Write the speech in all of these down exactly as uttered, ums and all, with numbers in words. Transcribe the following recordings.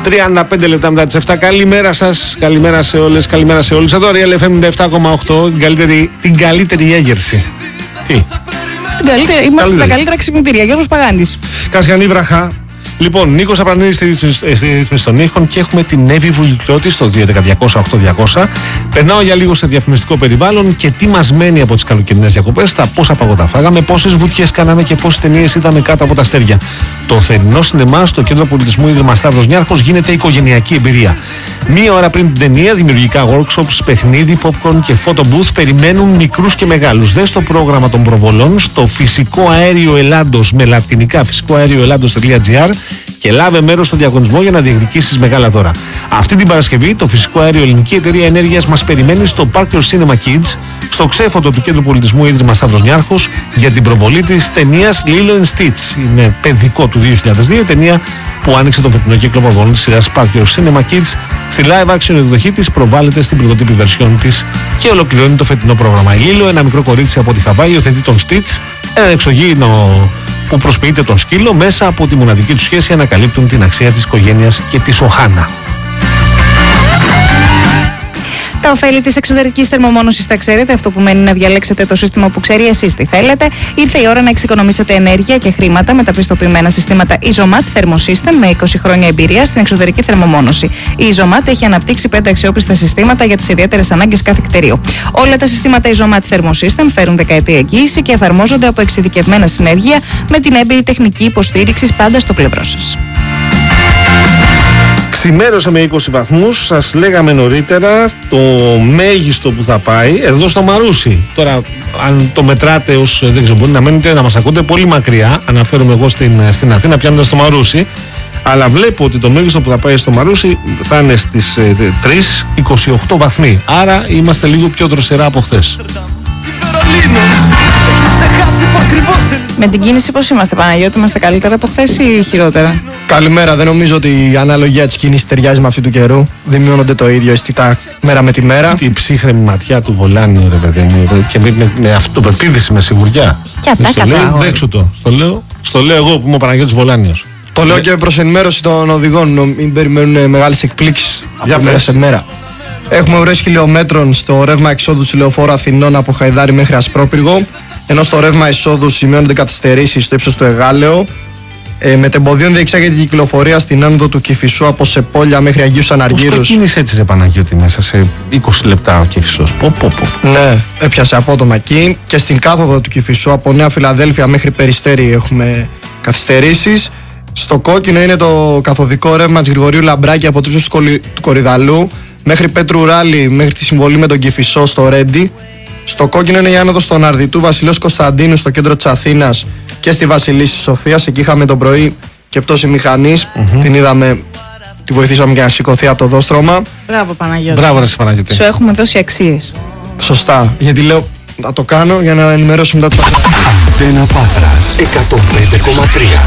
τριάντα πέντε λεπτά μετά τις εφτά. Καλημέρα σας, καλημέρα σε όλες, καλημέρα σε όλους. Εδώ Real εφ εμ ενενήντα επτά κόμμα οκτώ, την καλύτερη, την καλύτερη έγερση. Τι? Την καλύτερη, είμαστε τα καλύτερα ξυπνητήρια. Γιώργος Παγάνης. Κασιανή βραχά. Λοιπόν, Νίκος Απρανίδης στη ρύθμιση των ήχων και έχουμε την Εύη Βουλικτώτη στο δύο έντεκα διακόσια οκτώ διακόσια. Περνάω για λίγο σε διαφημιστικό περιβάλλον και τι μας μένει από τις καλοκαιρινές διακοπές, τα πόσα παγωτά φάγαμε, πόσες βουτιές κάναμε και πόσες ταινίες είδαμε κάτω από τα αστέρια. Το θερινό σινεμά στο Κέντρο Πολιτισμού Ίδρυμα Σταύρος Νιάρχος γίνεται οικογενειακή εμπειρία. Μία ώρα πριν την ταινία, δημιουργικά workshops, παιχνίδι, popcorn και photo booth περιμένουν μικρούς και μεγάλους. Δες το πρόγραμμα των προβολών στο Φυσικό Αέριο Ελλάδος με λατινικά φυσικό αέριο ελλάδος.gr και λάβε μέρος στο διαγωνισμό για να διεκδικήσεις μεγάλα δώρα. Αυτή την Παρασκευή, το Φυσικό Αέριο Ελληνική Εταιρεία Ενέργειας μας περιμένει στο Park Your Cinema Kids, στο ξέφωτο του Κέντρου Πολιτισμού Ίδρυμα Σταύρος Νιάρχος, για την προβολή της ταινίας Lilo and Stitch. Είναι παιδικό του δύο χιλιάδες δύο, ταινία που άνοιξε το φετινό κύκλο προβολών της σειράς Park Your Cinema Kids. Στη live action εκδοχή της προβάλλεται στην πρωτότυπη version της και ολοκληρώνει το φετινό πρόγραμμα. Η Lilo, ένα μικρό κορίτσι από τη Χαβάη, υιοθετεί τον Stitch, έναν εξωγήινο που προσποιείται τον σκύλο. Μέσα από τη μοναδική του σχέση ανακαλύπτουν την αξία της οικογένειας και της Οχάνα. Τα ωφέλη της εξωτερικής θερμομόνωσης τα ξέρετε. Αυτό που μένει να διαλέξετε το σύστημα που ξέρει εσείς τι θέλετε. Ήρθε η ώρα να εξοικονομήσετε ενέργεια και χρήματα με τα πιστοποιημένα συστήματα Isomat Thermosystem με είκοσι χρόνια εμπειρία στην εξωτερική θερμομόνωση. Η Isomat έχει αναπτύξει πέντε αξιόπιστα συστήματα για τις ιδιαίτερες ανάγκες κάθε κτηρίου. Όλα τα συστήματα Isomat Thermosystem φέρουν δεκαετή εγγύηση και εφαρμόζονται από εξειδικευμένα συνεργεία με την έμπειρη τεχνική υποστήριξη πάντα στο πλευρό σας. Ξημέρωσε με είκοσι βαθμούς, σας λέγαμε νωρίτερα το μέγιστο που θα πάει εδώ στο Μαρούσι. Τώρα, αν το μετράτε ως, δεν ξέρω, μπορεί να μένετε να μας ακούτε πολύ μακριά. Αναφέρομαι εγώ στην, στην Αθήνα, πιάνοντας στο Μαρούσι. Αλλά βλέπω ότι το μέγιστο που θα πάει στο Μαρούσι θα είναι στις ε, τρεις κόμμα είκοσι οκτώ βαθμοί. Άρα είμαστε λίγο πιο δροσερά από χθες. Με την κίνηση πώς είμαστε, Παναγιώτη, είμαστε καλύτερα από χθες ή χειρότερα? Καλημέρα, δεν νομίζω ότι η αναλογία της κίνησης ταιριάζει με αυτή του καιρού. Δεν μειώνονται το ίδιο αισθητά μέρα με τη μέρα. Η ψύχρεμη ματιά του Βολάνιου, ρε παιδί μου, και με, με, με αυτοπεποίθηση, με σιγουριά. Και ατάκα. Δέξου το. Στο λέω, στο λέω εγώ που είμαι ο Παναγιώτης Βολάνιος. Το λέω και προς ενημέρωση των οδηγών, μην περιμένουν μεγάλες εκπλήξεις από μέρα σε μέρα. Έχουμε ουρές χιλιόμετρων στο ρεύμα εξόδου του λεωφόρου Αθηνών από Χαϊδάρι μέχρι Ασπρόπυργο, ενώ στο ρεύμα εισόδου σημειώνονται καθυστερήσεις στο ύψος του Εγάλεο. Ε, Μετεμποδίων διεξάγεται η κυκλοφορία στην άνοδο του Κηφισού από Σεπόλια μέχρι Αγίους Αναργύρους. Πώς το κίνησε έτσι, ρε Παναγιώτη, μέσα σε είκοσι λεπτά ο Κηφισός? Πω, πω, πω. Ναι, έπιασε απότομα εκεί. Και στην κάθοδο του Κηφισού από Νέα Φιλαδέλφια μέχρι Περιστέρι έχουμε καθυστερήσεις. Στο κόκκινο είναι το καθοδικό ρεύμα της Γρηγορίου Λαμπράκη από το ύψος του Κορυδαλού μέχρι Πέτρου Ράλη μέχρι τη συμβολή με τον Κηφισό στο Ρέντι. Στο κόκκινο είναι η άνοδος στον Αρδιτού Βασιλέως Κωνσταντίνου στο κέντρο της Αθήνας και στη Βασιλίσσης Σοφίας. Εκεί είχαμε τον πρωί και πτώση μηχανής. Mm-hmm. Την είδαμε, τη βοηθήσαμε για να σηκωθεί από το δόστρωμα. Μπράβο, Παναγιώτη. Μπράβο, ρε Παναγιώτη. Σου έχουμε δώσει αξίες. Σωστά. Γιατί λέω θα το κάνω για να ενημερώσω μετά το. Αντένα Πάτρας εκατόν πέντε κόμμα τρία.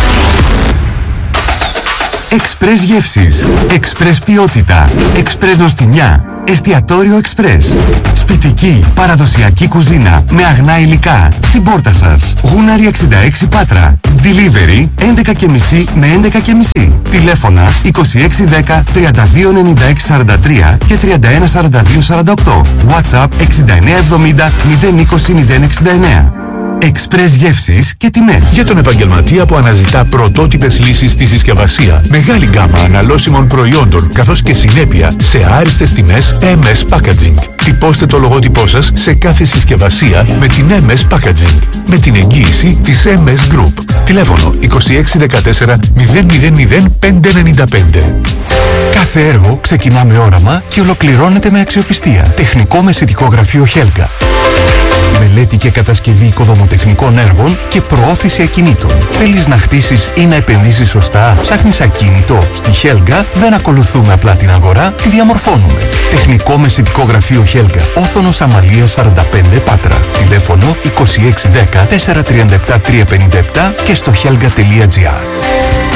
Εξπρές γεύσεις, εξπρές ποιότητα, εξπρές νοστιμιά, εστιατόριο εξπρές. Σπιτική, παραδοσιακή κουζίνα με αγνά υλικά στην πόρτα σας. Γούναρη εξήντα έξι Πάτρα. Delivery έντεκα και μισή με έντεκα και μισή. Τηλέφωνα είκοσι έξι δέκα τριάντα δύο ενενήντα έξι σαράντα τρία και τριάντα ένα σαράντα δύο σαράντα οκτώ. WhatsApp εξήντα εννέα εβδομήντα μηδέν είκοσι μηδέν εξήντα εννέα. Εξπρές γεύσεις και τιμές. Για τον επαγγελματία που αναζητά πρωτότυπες λύσεις στη συσκευασία, μεγάλη γκάμα αναλώσιμων προϊόντων καθώς και συνέπεια σε άριστες τιμές εμ ες Packaging. Τυπώστε το λογότυπό σας σε κάθε συσκευασία με την εμ ες Packaging, με την εγγύηση της εμ ες Group. Τηλέφωνο είκοσι έξι δεκατέσσερα μηδέν μηδέν μηδέν πέντε ενενήντα πέντε. Κάθε έργο ξεκινά με όραμα και ολοκληρώνεται με αξιοπιστία. Τεχνικό μεσητικό γραφείο Χέλγα. Μελέτη και κατασκευή οικοδομοτεχνικών έργων και προώθηση ακινήτων. Θέλεις να χτίσεις ή να επενδύσεις σωστά? Ψάχνεις ακίνητο? Στη Χέλγα δεν ακολουθούμε απλά την αγορά, τη διαμορφώνουμε. Τεχνικό μεσητικό γραφείο Χέλγα. Όθωνος Αμαλίας σαράντα πέντε Πάτρα. Τηλέφωνο είκοσι έξι δέκα τετρακόσια τριάντα επτά τριακόσια πενήντα επτά και στο χέλγα τελεία τζι άρ.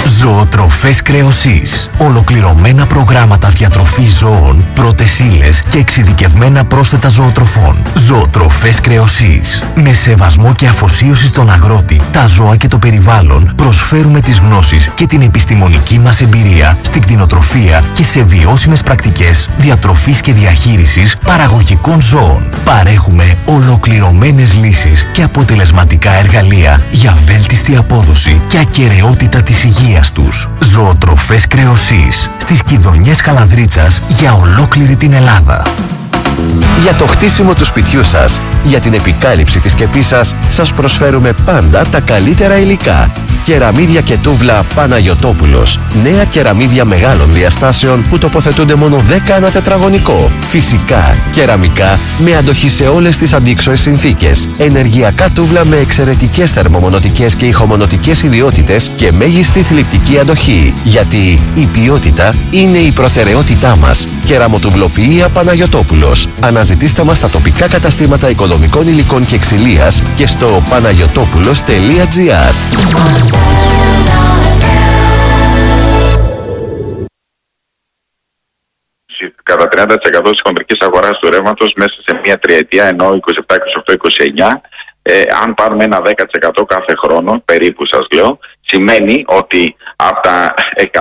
Ζωοτροφές Κρεοσής. Ολοκληρωμένα προγράμματα διατροφής ζώων, πρώτες ύλες και εξειδικευμένα πρόσθετα ζωοτροφών. Ζωοτροφές Κρεοσής. Με σεβασμό και αφοσίωση στον αγρότη, τα ζώα και το περιβάλλον, προσφέρουμε τις γνώσεις και την επιστημονική μας εμπειρία στην κτηνοτροφία και σε βιώσιμες πρακτικές διατροφής και διαχείρισης παραγωγικών ζώων. Παρέχουμε ολοκληρωμένες λύσεις και αποτελεσματικά εργαλεία για βέλτιστη απόδοση και ακεραιότητα της υγείας τους. Ζωοτροφές Κρεοσής. Στις Κιδωνιές Χαλανδρίτσας για ολόκληρη την Ελλάδα. Για το χτίσιμο του σπιτιού σας, για την επικάλυψη της σκεπής σας, σας προσφέρουμε πάντα τα καλύτερα υλικά. Κεραμίδια και τούβλα Παναγιωτόπουλος. Νέα κεραμίδια μεγάλων διαστάσεων που τοποθετούνται μόνο δέκα ανά τετραγωνικό. Φυσικά, κεραμικά με αντοχή σε όλες τις αντίξωες συνθήκες. Ενεργειακά τούβλα με εξαιρετικές θερμομονωτικές και ηχομονωτικές ιδιότητες και μέγιστη θλιπτική αντοχή. Γιατί η ποιότητα είναι η προτεραιότητά μας. Κεραμοτουβλοποιία Παναγιωτόπουλος. Αναζητήστε μας στα τοπικά καταστήματα οικοδομικών υλικών και ξυλίας και στο παναγιωτόπουλος τελεία τζι άρ. Κατά τριάντα τοις εκατό της χοντρικής αγοράς του ρεύματος μέσα σε μια τριετία, ενώ είκοσι επτά, είκοσι οκτώ, είκοσι εννιά, ε, αν πάρουμε ένα δέκα τοις εκατό κάθε χρόνο, περίπου σας λέω, σημαίνει ότι από τα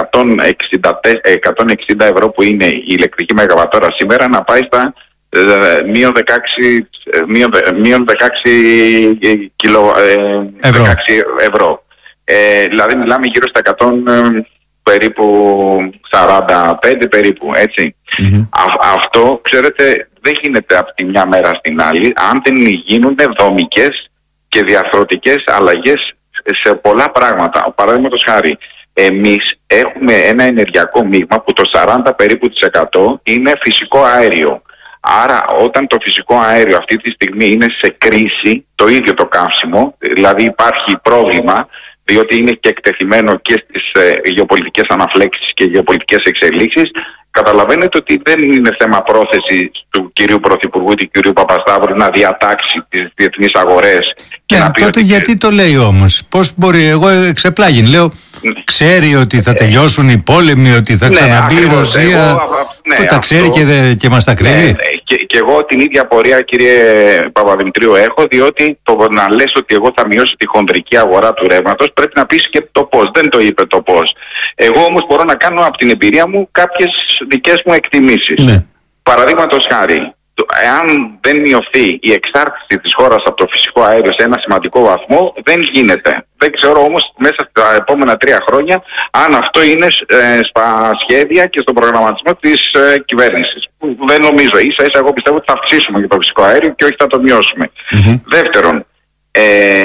εκατόν εξήντα ευρώ που είναι η ηλεκτρική μεγαβατόρα σήμερα να πάει στα μείον δεκαέξι, μείον δεκαέξι κιλο, ε, ευρώ. δεκαέξι ευρώ. Ε, δηλαδή μιλάμε γύρω στα εκατό περίπου σαράντα πέντε περίπου, έτσι. Mm-hmm. Α, αυτό, ξέρετε, δεν γίνεται από τη μια μέρα στην άλλη αν δεν γίνουν δομικές και διαρθρωτικές αλλαγές σε πολλά πράγματα. Παραδείγματος χάρη, εμείς έχουμε ένα ενεργειακό μείγμα που το σαράντα περίπου της εκατό είναι φυσικό αέριο. Άρα όταν το φυσικό αέριο αυτή τη στιγμή είναι σε κρίση, το ίδιο το καύσιμο, δηλαδή υπάρχει πρόβλημα, διότι είναι και εκτεθειμένο και στις ε, γεωπολιτικές αναφλέξεις και γεωπολιτικές εξελίξεις, καταλαβαίνετε ότι δεν είναι θέμα πρόθεση του κυρίου Πρωθυπουργού, του κυρίου Παπασταύρου να διατάξει τις διεθνείς αγορές. Και ναι, να πει τότε ότι... γιατί το λέει όμως, πώς μπορεί, εγώ εξεπλάγιν, λέω, ξέρει ότι θα τελειώσουν οι πόλεμοι, ότι θα ξαναμπεί η Ρωσία, εγώ, ναι, που τα ξέρει αυτό, και, δε, και μας τα κρύβει. Ναι, ναι. Και, και εγώ την ίδια πορεία, κύριε Παπαδημητρίου, έχω, διότι το να λες ότι εγώ θα μειώσω τη χονδρική αγορά του ρεύματος πρέπει να πεις και το πώς. Δεν το είπε το πώς. Εγώ όμως μπορώ να κάνω από την εμπειρία μου κάποιες δικές μου εκτιμήσεις. Ναι. Παραδείγματος χάρη, εάν δεν μειωθεί η εξάρτηση της χώρας από το φυσικό αέριο σε ένα σημαντικό βαθμό, δεν γίνεται. Δεν ξέρω όμως μέσα στα επόμενα τρία χρόνια αν αυτό είναι ε, στα σχέδια και στον προγραμματισμό της ε, κυβέρνησης. Δεν νομίζω. Ίσα ίσα εγώ πιστεύω ότι θα αυξήσουμε για το φυσικό αέριο και όχι θα το μειώσουμε. Mm-hmm. Δεύτερον, ε,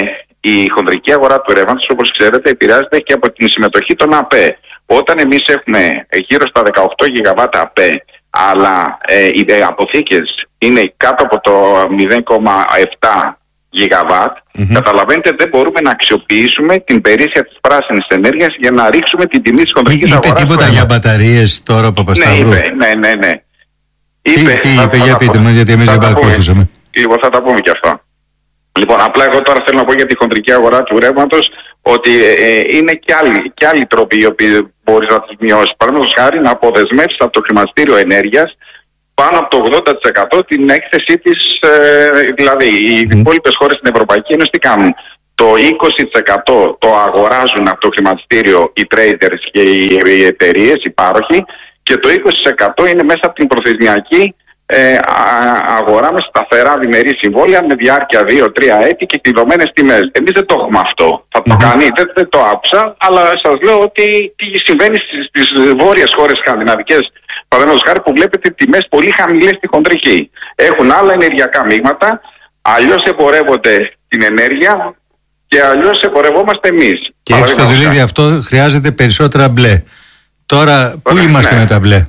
η χονδρική αγορά του ρεύματος, όπως ξέρετε, επηρεάζεται και από την συμμετοχή των ΑΠΕ. Όταν εμείς έχουμε γύρω στα δεκαοκτώ γιγαβάτ ΑΠΕ, αλλά ε, οι αποθήκες είναι κάτω από το μηδέν κόμμα επτά γιγαβάτ, mm-hmm. καταλαβαίνετε δεν μπορούμε να αξιοποιήσουμε την περίσσια της πράσινης ενέργειας για να ρίξουμε την τιμή της χονδρικής αγοράς. Είπε τίποτα για μπαταρίες τώρα, Παπασταύρου? Ναι, είπε, ναι, ναι, ναι. Είπε, τι, τι θα, είπε, θα, για θα πείτε μου, γιατί εμείς δεν παρακολουθούσαμε. Λοιπόν, θα τα πούμε και αυτά. Λοιπόν, απλά εγώ τώρα θέλω να πω για τη χοντρική αγορά του ρεύματος ότι ε, είναι και άλλοι, και άλλοι τρόποι οι οποίοι μπορείς να τους μειώσεις. Παραδείγματος χάρη να αποδεσμεύσεις από το χρηματιστήριο ενέργειας πάνω από το ογδόντα τοις εκατό την έκθεσή της, ε, δηλαδή οι mm. υπόλοιπες χώρες στην Ευρωπαϊκή Ένωση τι κάνουν? Το είκοσι τοις εκατό το αγοράζουν από το χρηματιστήριο οι traders και οι, οι εταιρείες, οι πάροχοι, και το είκοσι τοις εκατό είναι μέσα από την προθεσμιακή ε, αγορά με σταθερά διμερή συμβόλαια με διάρκεια δύο τρία έτη και κλειδωμένες τιμές. Εμείς δεν το έχουμε αυτό. Θα το mm-hmm. κάνει, δεν, δεν το άκουσα, αλλά σας λέω ότι τι συμβαίνει στις, στις βόρειες χώρες σκανδιναβικές, παραδείγματος χάρη, που βλέπετε τιμές πολύ χαμηλές στη χοντρική. Έχουν άλλα ενεργειακά μείγματα, αλλιώς εμπορεύονται την ενέργεια και αλλιώς εμπορευόμαστε εμείς. Και έτσι στο δηλίδι αυτό χρειάζεται περισσότερα μπλε. Τώρα, πού είμαστε ναι. με τα μπλε?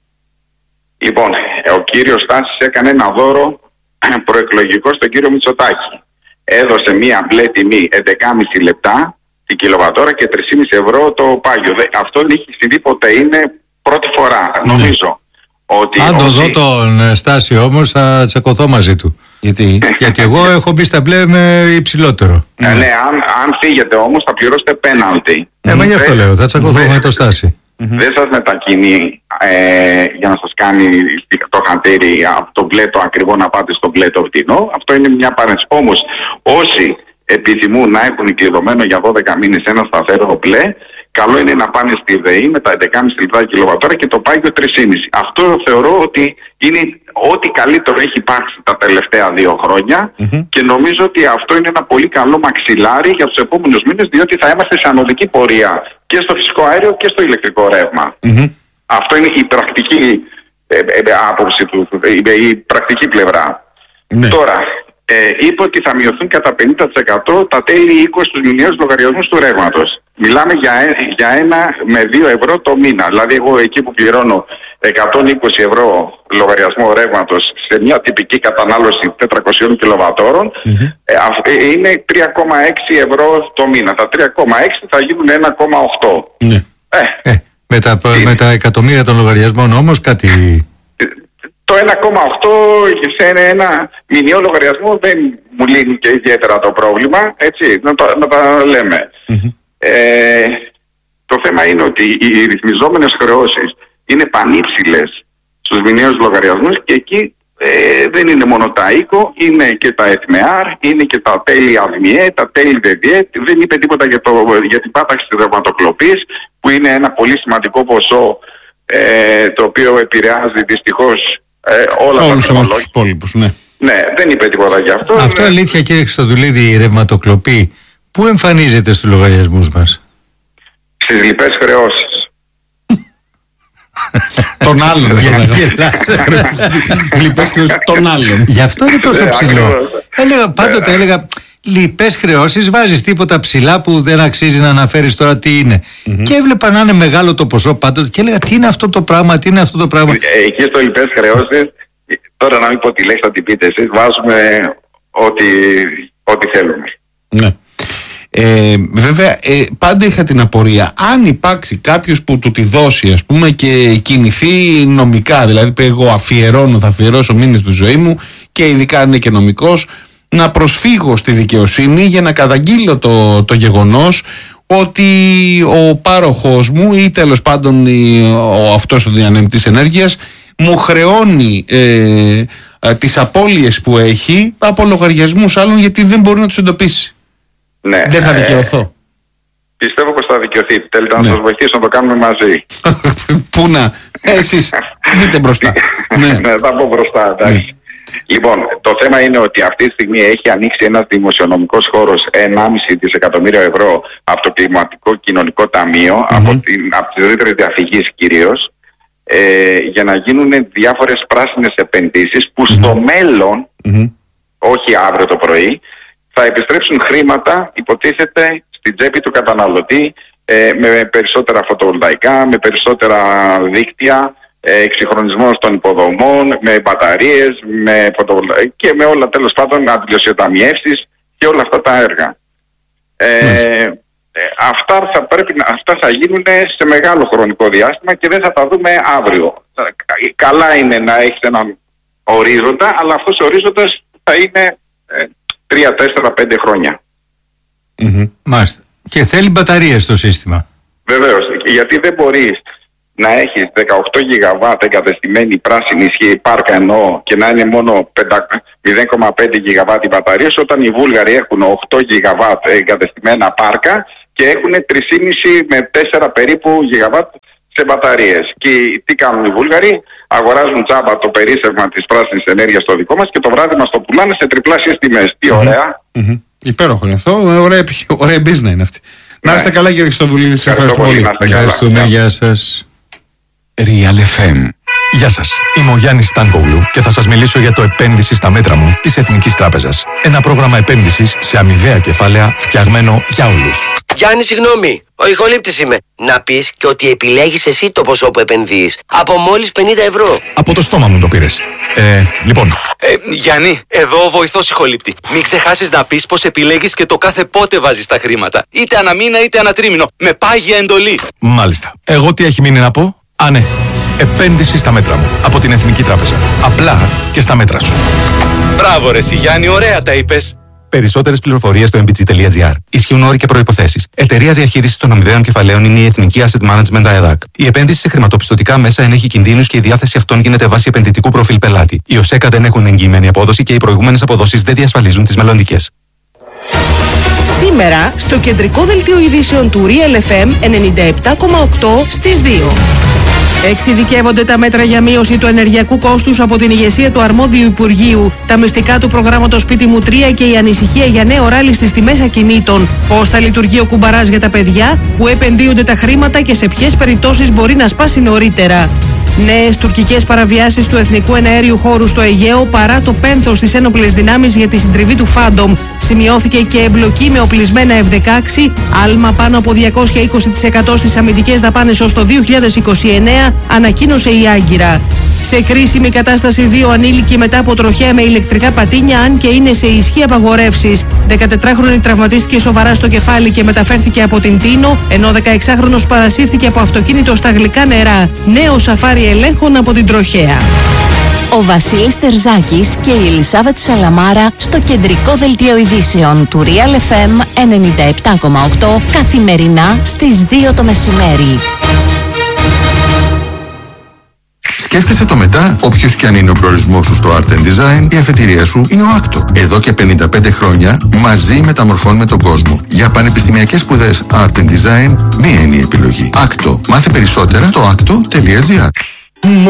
Λοιπόν, ο κύριος Στάσης έκανε ένα δώρο προεκλογικό στον κύριο Μητσοτάκη. Έδωσε μία μπλε τιμή έντεκα κόμμα πέντε λεπτά την κιλοβατόρα και τρία κόμμα πέντε ευρώ το πάγιο. Αυτό δεν έχει συμβεί ποτέ, είναι πρώτη φορά, νομίζω. Ναι. Ότι αν το όσοι... δω τον Στάση όμως θα τσακωθώ μαζί του. Γιατί, Γιατί εγώ έχω μπει στα μπλε με υψηλότερο. Ε, ναι, αν, αν φύγετε όμως θα πληρώσετε πέναλτι. Ε, μα γι' αυτό λέω, θα τσακωθώ με το Στάση. Δεν σας μετακινεί ε, για να σας κάνει το χαντήρι από το μπλε το ακριβό να πάτε στο μπλε το φτηνό. Αυτό είναι μια παρένθεση. Όμως όσοι επιθυμούν να έχουν κλειδωμένο για δώδεκα μήνες ένα σταθερό μπλε, καλό είναι να πάνε στη ΔΕΗ με τα έντεκα κόμμα πέντε λεπτά κιλοβατόρα και το πάγιο τρία κόμμα πέντε. Αυτό θεωρώ ότι είναι ό,τι καλύτερο έχει υπάρξει τα τελευταία δύο χρόνια mm-hmm. και νομίζω ότι αυτό είναι ένα πολύ καλό μαξιλάρι για τους επόμενους μήνες, διότι θα είμαστε σε ανωδική πορεία και στο φυσικό αέριο και στο ηλεκτρικό ρεύμα. Mm-hmm. Αυτό είναι η πρακτική ε, ε, άποψη του, η, η πρακτική πλευρά. Mm-hmm. Τώρα, ε, είπε ότι θα μειωθούν κατά πενήντα τοις εκατό τα τέλη είκοσι στους μηνιαίους λογαριασμούς του ρεύματος. Μιλάμε για, για ένα με δύο ευρώ το μήνα. Δηλαδή εγώ εκεί που πληρώνω εκατόν είκοσι ευρώ λογαριασμό ρεύματος σε μια τυπική κατανάλωση τετρακόσιων κιλοβατόρων mm-hmm. ε, είναι τρία κόμμα έξι ευρώ το μήνα. Τα τρία κόμμα έξι θα γίνουν ένα κόμμα οκτώ. Mm-hmm. Ε, ε, με, τα, με τα εκατομμύρια των λογαριασμών όμως κάτι... Το ένα κόμμα οκτώ σε ένα μηνιαίο λογαριασμό δεν μου λύνει και ιδιαίτερα το πρόβλημα, έτσι, να, το, να τα λέμε. Mm-hmm. Ε, το θέμα είναι ότι οι ρυθμιζόμενες χρεώσεις είναι πανύψηλες στους μηνιαίους λογαριασμούς και εκεί ε, δεν είναι μόνο τα οίκο, είναι και τα ΕΤΜΕΑΡ, είναι και τα τέλη ΑΔΜΙΕ, τα τέλη ΔΕΔΙΕ. Δεν είπε τίποτα για, το, για την πάταξη της ρευματοκλοπής, που είναι ένα πολύ σημαντικό ποσό ε, το οποίο επηρεάζει δυστυχώς ε, όλα όλους τα τους υπόλοιπους, ναι. Ναι, δεν είπε τίποτα για αυτό. Αυτό ναι. Αλήθεια, κύριε Χριστοδουλίδη, η ρευματοκλοπή πού εμφανίζεται στους λογαριασμούς μας? Στις λοιπές χρεώσεις. Των άλλων. Λοιπές χρεώσεις των άλλων. Γι' αυτό είναι τόσο ψηλό. Έλεγα, πάντοτε έλεγα λοιπές χρεώσεις, βάζεις τίποτα ψηλά που δεν αξίζει να αναφέρεις τώρα τι είναι. Και έβλεπα να είναι μεγάλο το ποσό πάντοτε και έλεγα τι είναι αυτό το πράγμα, τι είναι αυτό το πράγμα. Εκεί στο λοιπές χρεώσεις, τώρα να μην πω τη λέξη θα την πείτε εσείς, βάζουμε ό,τι, ό,τι θέλουμε. Ναι. Ε, βέβαια, ε, πάντα είχα την απορία αν υπάρξει κάποιος που του τη δώσει, ας πούμε, και κινηθεί νομικά, δηλαδή εγώ αφιερώνω, θα αφιερώσω μήνες τη ζωή μου και ειδικά αν είναι και νομικός, να προσφύγω στη δικαιοσύνη για να καταγγείλω το, το γεγονός ότι ο πάροχος μου ή τέλος πάντων ο, αυτός ο διανεμητής ενέργειας μου χρεώνει ε, ε, τις απώλειες που έχει από λογαριασμούς άλλων, γιατί δεν μπορεί να τους εντοπίσει. Ναι, δεν θα δικαιωθώ. Ε, πιστεύω πως θα δικαιωθεί. Θέλετε να ναι. σας βοηθήσω να το κάνουμε μαζί. Πού να, εσείς μπείτε μπροστά. ναι. ναι, θα πω μπροστά, εντάξει. Ναι. Λοιπόν, το θέμα είναι ότι αυτή τη στιγμή έχει ανοίξει ένας δημοσιονομικός χώρος ενάμιση δισεκατομμύρια ευρώ από το Κλιματικό Κοινωνικό Ταμείο, mm-hmm. από, την, από τις ρήτρες διαφυγής κυρίως, ε, για να γίνουν διάφορες πράσινες επενδύσεις που mm-hmm. στο μέλλον, mm-hmm. όχι αύριο το πρωί, θα επιστρέψουν χρήματα, υποτίθεται, στην τσέπη του καταναλωτή, ε, με περισσότερα φωτοβολταϊκά, με περισσότερα δίκτυα, ε, εξυγχρονισμό των υποδομών, με μπαταρίες, με φωτοβολταϊκά και με όλα τέλος πάντων αντιλοσιοταμιεύσεις και όλα αυτά τα έργα. Ε, ε, αυτά, θα πρέπει, αυτά θα γίνουν σε μεγάλο χρονικό διάστημα και δεν θα τα δούμε αύριο. Καλά είναι να έχεις έναν ορίζοντα, αλλά αυτός ο ορίζοντας θα είναι... Ε, τρία, τέσσερα, πέντε χρόνια. Mm-hmm. Μάλιστα. Και θέλει μπαταρίες στο σύστημα. Βεβαίως. Γιατί δεν μπορείς να έχεις δεκαοκτώ γιγαβάτ εγκατεστημένη πράσινη ισχύ πάρκα εννοώ και να είναι μόνο μηδέν κόμμα πέντε γιγαβάτ οι μπαταρίες, όταν οι Βούλγαροι έχουν οκτώ γιγαβάτ εγκατεστημένα πάρκα και έχουν τρία κόμμα πέντε με τέσσερα περίπου γιγαβάτ σε μπαταρίες. Και τι κάνουν οι Βούλγαροι? Αγοράζουν τσάμπα το περίσσευμα της πράσινης ενέργειας στο δικό μας και το βράδυ μας το πουλάνε σε τριπλάσιες τιμές. Τι mm-hmm. ωραία. Mm-hmm. Υπέροχο είναι αυτό. Ωραία, ωραία business είναι αυτή. Ναι. Να είστε καλά, κύριε Χριστοδουλίδη. Σας ευχαριστώ πολύ. Ευχαριστούμε. Γεια σας. Real εφ εμ. Γεια σας, είμαι ο Γιάννης Στάνκογλου και θα σας μιλήσω για το επένδυση στα μέτρα μου της Εθνικής Τράπεζας. Ένα πρόγραμμα επένδυσης σε αμοιβαία κεφάλαια φτιαγμένο για όλους. Γιάννη, συγγνώμη, ο ηχολήπτης είμαι. Να πεις και ότι επιλέγεις εσύ το ποσό που επενδύεις. Από μόλις πενήντα ευρώ. Από το στόμα μου το πήρες. Ε, λοιπόν. Ε, Γιάννη, εδώ ο βοηθός ηχολήπτη. Μην ξεχάσεις να πεις πως επιλέγεις και το κάθε πότε βάζεις τα χρήματα. Είτε αναμήνα είτε ανατρίμηνο. Με πάγια εντολή. Μάλιστα. Εγώ τι έχει μείνει να πω? Α, ναι. Επένδυση στα μέτρα μου. Από την Εθνική Τράπεζα. Απλά και στα μέτρα σου. Μπράβο ρε Γιάννη, ωραία τα είπες. Περισσότερες πληροφορίες στο εμ μπι τζι τελεία τζι άρ. Ισχύουν όροι και προϋποθέσεις. Εταιρεία διαχείρισης των αμοιβαίων κεφαλαίων είναι η Εθνική Asset Management ΑΕΔΑΚ. Η επένδυση σε χρηματοπιστωτικά μέσα ενέχει κινδύνους και η διάθεση αυτών γίνεται βάσει επενδυτικού προφίλ πελάτη. Οι ΟΣΕΚΑ δεν έχουν εγγυημένη απόδοση και οι προηγούμενες αποδόσεις δεν διασφαλίζουν τις μελλοντικές. Σήμερα στο κεντρικό δελτίο ειδήσεων του Real εφ εμ ενενήντα επτά κόμμα οκτώ στις δύο. Εξειδικεύονται τα μέτρα για μείωση του ενεργειακού κόστους από την ηγεσία του αρμόδιου Υπουργείου, τα μυστικά του προγράμματος Σπίτι μου τρία και η ανησυχία για νέο ράλι στις τιμές ακινήτων. Πώς θα λειτουργεί ο κουμπαράς για τα παιδιά, που επενδύονται τα χρήματα και σε ποιες περιπτώσεις μπορεί να σπάσει νωρίτερα. Νέες τουρκικές παραβιάσεις του εθνικού εναέριου χώρου στο Αιγαίο παρά το πένθος στις ένοπλες δυνάμεις για τη συντριβή του Φάντομ. Σημειώθηκε και εμπλοκή με οπλισμένα εφ δεκαέξι, άλμα πάνω από διακόσια είκοσι τοις εκατό στις αμυντικές δαπάνες ως το δύο χιλιάδες είκοσι εννέα, ανακοίνωσε η Άγκυρα. Σε κρίσιμη κατάσταση δύο ανήλικοι μετά από τροχέα με ηλεκτρικά πατίνια, αν και είναι σε ισχύ απαγορεύσεις. δεκατετράχρονη τραυματίστηκε σοβαρά στο κεφάλι και μεταφέρθηκε από την Τίνο, ενώ δεκαεξάχρονος παρασύρθηκε από αυτοκίνητο στα γλυκά νερά. Νέο σαφάρι ελέγχων από την τροχέα. Ο Βασίλης Τερζάκης και η Ελισάβετ Σαλαμάρα στο κεντρικό δελτίο ειδήσεων του Real εφ εμ ενενήντα επτά κόμμα οκτώ καθημερινά στις δύο το μεσημέρι. Σκέφτεσαι το μετά, όποιος και αν είναι ο προορισμός σου στο Art and Design, η αφετηρία σου είναι ο άκτο. Εδώ και πενήντα πέντε χρόνια μαζί μεταμορφώνουμε τον κόσμο. Για πανεπιστημιακές σπουδές Art and Design, μία είναι η επιλογή. άκτο. Μάθε περισσότερα στο άκτο τελεία τζι άρ.